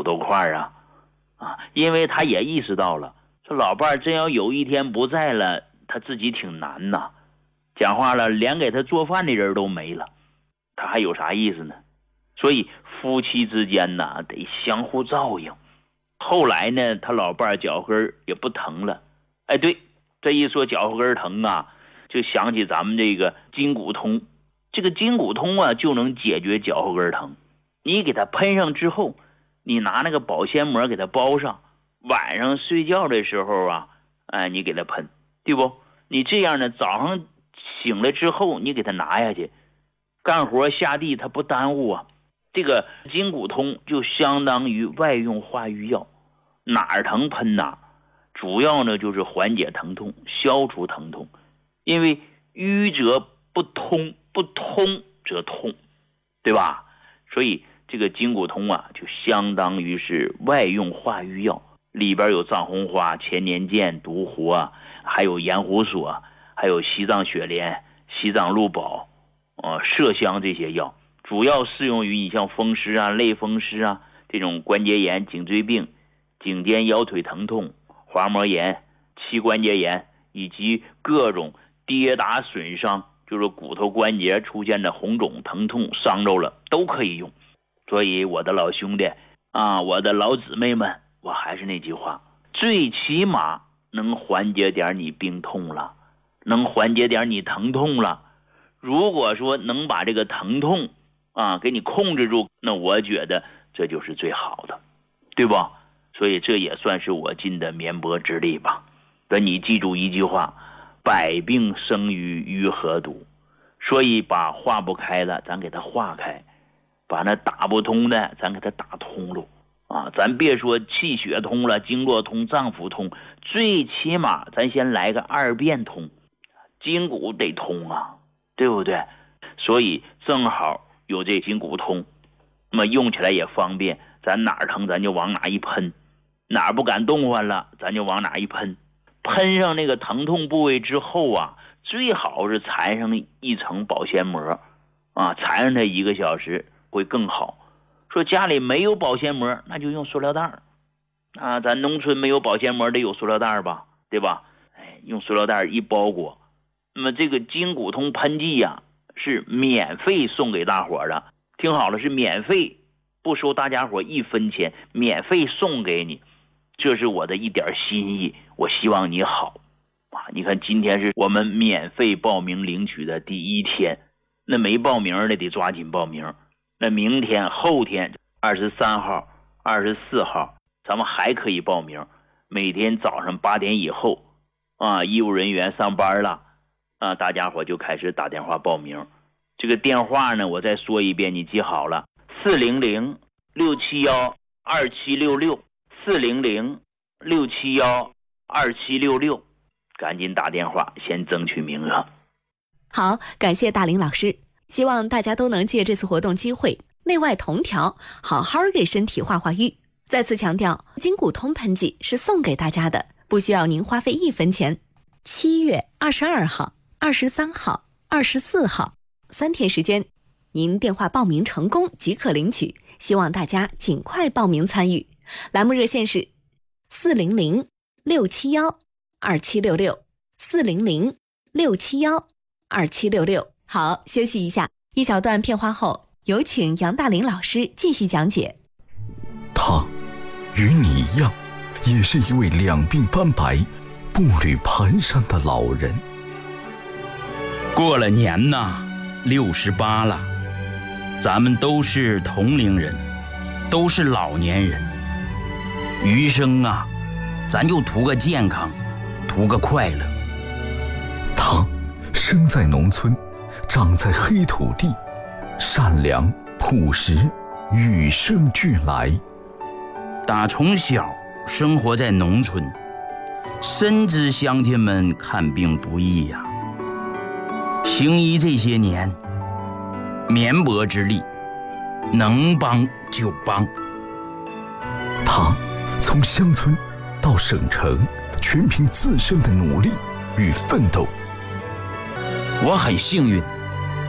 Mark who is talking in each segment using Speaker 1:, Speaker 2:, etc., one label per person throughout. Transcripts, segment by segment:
Speaker 1: 头块因为他也意识到了，说老伴儿真要有一天不在了，他自己挺难呐。讲话了，连给他做饭的人都没了，他还有啥意思呢？所以夫妻之间呢，得相互照应。后来呢，他老伴儿脚跟也不疼了。对，这一说脚跟疼就想起咱们这个筋骨通。这个筋骨通就能解决脚后跟疼。你给它喷上之后，你拿那个保鲜膜给它包上，晚上睡觉的时候你给它喷，对不？你这样呢，早上醒来之后你给它拿下去，干活下地它不耽误这个筋骨通就相当于外用化瘀药，哪儿疼喷哪儿，主要呢就是缓解疼痛，消除疼痛。因为瘀则不通，不通则痛，对吧？所以这个筋骨通就相当于是外用化瘀药，里边有藏红花、千年剑、独活还有盐胡索，还有西藏雪莲、西藏鹿宝、麝香这些药，主要适用于你像风湿类风湿这种关节炎、颈椎病、颈肩腰腿疼痛、滑膜炎、膝关节炎以及各种跌打损伤，就是骨头关节出现的红肿疼痛伤着了都可以用。所以我的老兄弟我的老姊妹们，我还是那句话，最起码能缓解点你病痛了，能缓解点你疼痛了。如果说能把这个疼痛给你控制住，那我觉得这就是最好的，对吧？所以这也算是我尽的绵薄之力吧。但你记住一句话，百病生于瘀和堵。所以把化不开的咱给它化开，把那打不通的咱给它打通了咱别说气血通了，经络通，脏腑通，最起码咱先来个二便通，筋骨得通对不对？所以正好有这筋骨通，那么用起来也方便，咱哪儿疼咱就往哪一喷，哪儿不敢动换了咱就往哪一喷。喷上那个疼痛部位之后最好是缠上一层保鲜膜缠上它1个小时会更好。说家里没有保鲜膜，那就用塑料袋咱农村没有保鲜膜得有塑料袋吧，对吧？用塑料袋一包裹。那么这个筋骨通喷剂是免费送给大伙的，听好了，是免费，不收大家伙1分钱，免费送给你，这是我的一点心意，我希望你好你看今天是我们免费报名领取的第1天，那没报名的得抓紧报名。那明天后天23号24号咱们还可以报名，每天早上8点以后医务人员上班了大家伙就开始打电话报名。这个电话呢我再说一遍，你记好了，400-671-2766 400-671-2766，赶紧打电话先争取名额。
Speaker 2: 好，感谢大林老师，希望大家都能借这次活动机会内外同调，好好给身体化化瘀。再次强调，筋骨通喷剂是送给大家的，不需要您花费1分钱。7月22号、23号、24号3天时间，您电话报名成功即可领取，希望大家尽快报名参与。栏目热线是400-671-2766 400-671-2766。好，休息一下，一小段片花后，有请杨大林老师继续讲解。
Speaker 3: 他与你一样，也是一位两鬓斑白、步履蹒跚的老人。
Speaker 4: 过了年68了，咱们都是同龄人，都是老年人，余生咱就图个健康，图个快乐。
Speaker 3: 他生在农村，长在黑土地，善良朴实，与生俱来。
Speaker 4: 打从小生活在农村，深知乡亲们看病不易行医这些年，绵薄之力，能帮就帮。
Speaker 3: 他从乡村到省城，全凭自身的努力与奋斗。
Speaker 4: 我很幸运，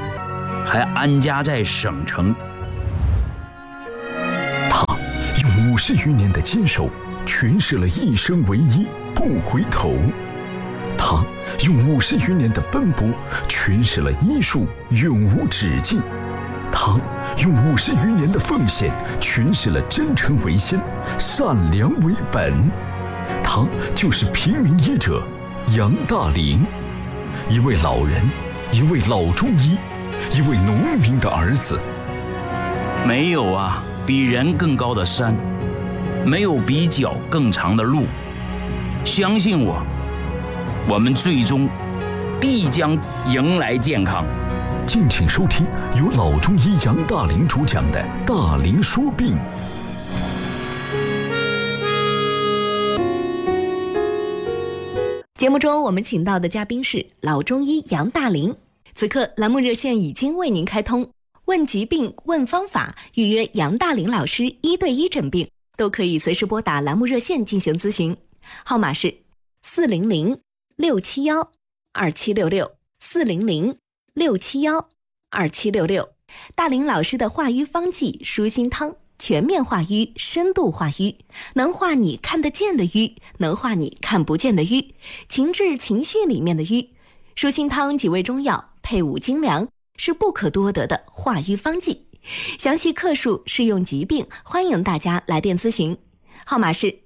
Speaker 4: 还安家在省城。
Speaker 3: 他用 50余年的坚守，诠释了一生唯一，不回头。他用50余年的奔波，诠释了医术永无止境。他用50余年的奉献，诠释了真诚为先，善良为本。他就是平民医者杨大龄，一位老人，一位老中医，一位农民的儿子。
Speaker 4: 没有啊，比人更高的山，没有比脚更长的路。相信我，我们最终必将迎来健康。
Speaker 3: 敬请收听由老中医杨大龄主讲的《大龄说病》。
Speaker 2: 节目中我们请到的嘉宾是老中医杨大龄。此刻栏目热线已经为您开通，问疾病、问方法、预约杨大龄老师1对1诊病，都可以随时拨打栏目热线进行咨询。号码是400-671-2766，400-671-2766。大龄老师的化瘀方剂舒心汤，全面化瘀，深度化瘀，能化你看得见的瘀，能化你看不见的瘀，情志情绪里面的瘀。舒心汤几味中药配伍精粮，是不可多得的化瘀方剂。详细客数、适用疾病，欢迎大家来电咨询。号码是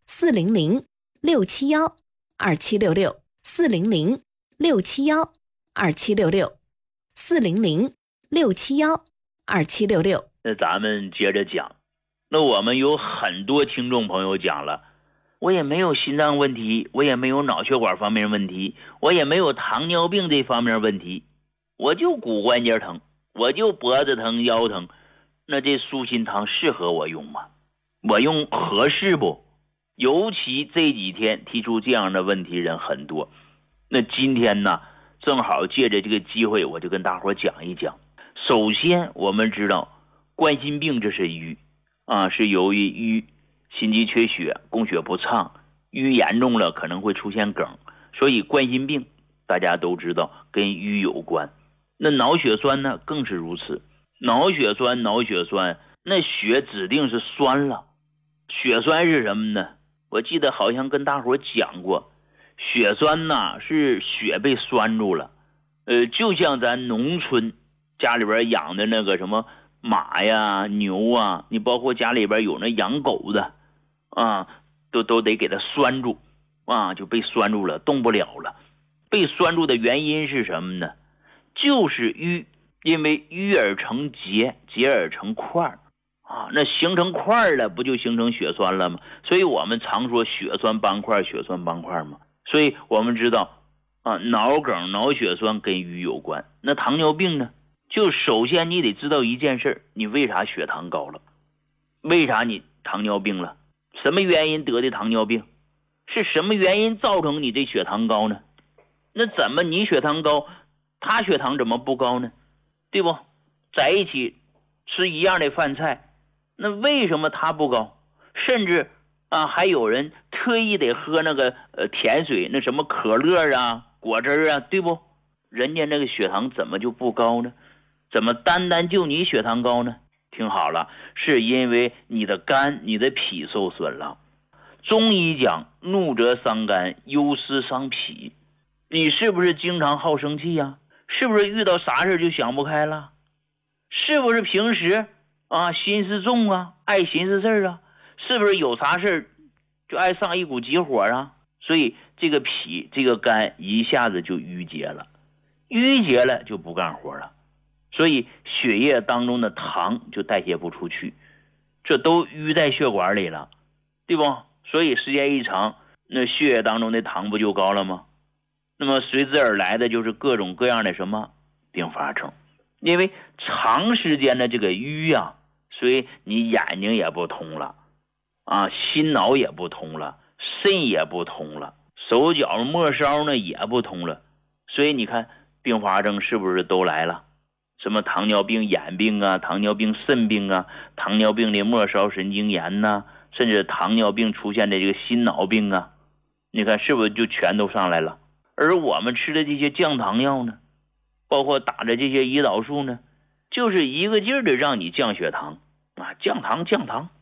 Speaker 2: 400-671-2766，400-671-2766，400-671-2766。
Speaker 1: 那咱们接着讲，那我们有很多听众朋友讲了，我也没有心脏问题，我也没有脑血管方面问题，我也没有糖尿病这方面问题，我就骨关节疼，我就脖子疼腰疼，那这舒心汤适合我用吗？我用合适不？尤其这几天提出这样的问题人很多，那今天呢正好借着这个机会，我就跟大伙讲一讲。首先我们知道冠心病这是瘀啊，是由于瘀心肌缺血，供血不畅，瘀严重了可能会出现梗，所以冠心病大家都知道跟瘀有关。那脑血栓呢更是如此，脑血栓那血指定是栓了。血栓是什么呢？我记得好像跟大伙讲过，血栓呐是血被栓住了。就像咱农村家里边养的那个什么马呀牛啊，你包括家里边有那养狗的啊，都得给它栓住啊，就被栓住了，动不了了。被栓住的原因是什么呢？就是瘀，因为瘀而成结，结而成块啊，那形成块了，不就形成血栓了吗？所以我们常说血栓斑块，血栓斑块嘛。所以我们知道啊，脑梗、脑血栓跟瘀有关。那糖尿病呢？就首先你得知道一件事，你为啥血糖高了？为啥你糖尿病了？什么原因得的糖尿病？是什么原因造成你这血糖高呢？那怎么你血糖高，他血糖怎么不高呢？对不？在一起吃一样的饭菜，那为什么他不高？甚至啊，还有人特意得喝那个甜水，那什么可乐啊、果汁啊，对不？人家那个血糖怎么就不高呢？怎么单单就你血糖高呢？听好了，是因为你的肝、你的脾受损了。中医讲怒则伤肝，忧思伤脾。你是不是经常好生气呀？是不是遇到啥事就想不开了？是不是平时啊心思重啊，爱寻思事啊？是不是有啥事就爱上一股急火啊？所以这个脾这个肝一下子就淤结了，淤结了就不干活了，所以血液当中的糖就代谢不出去，这都淤在血管里了，对不？所以时间一长，那血液当中的糖不就高了吗？那么随之而来的就是各种各样的什么并发症。因为长时间的这个瘀啊，所以你眼睛也不通了啊，心脑也不通了，肾也不通了，手脚末梢呢也不通了，所以你看并发症是不是都来了？什么糖尿病眼病啊，糖尿病肾病啊，糖尿病的末梢神经炎呐，甚至糖尿病出现的这个心脑病啊，你看是不是就全都上来了？而我们吃的这些降糖药呢，包括打的这些胰岛素呢，就是一个劲儿的让你降血糖啊，降糖。